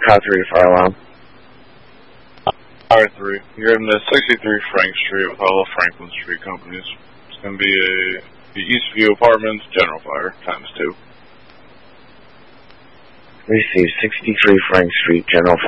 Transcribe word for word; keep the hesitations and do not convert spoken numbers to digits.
Car three fire alarm. Car three, you're in the sixty-three Frank Street with all the Franklin Street companies. It's going to be a the Eastview Apartments general fire times two. Receive sixty-three Frank Street, general